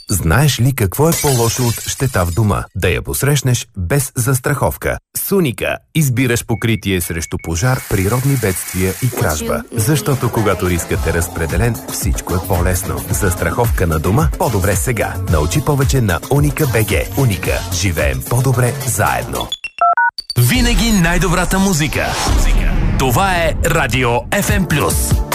Знаеш ли какво е по-лошо от щета в дома? Да я посрещнеш без застраховка. С Уника избираш покритие срещу пожар, природни бедствия и кражба. Защото когато рискът е разпределен, всичко е по-лесно. Застраховка на дома – по-добре сега. Научи повече на Уника БГ. Уника. Живеем по-добре заедно. Винаги най-добрата музика. Това е Радио FM+.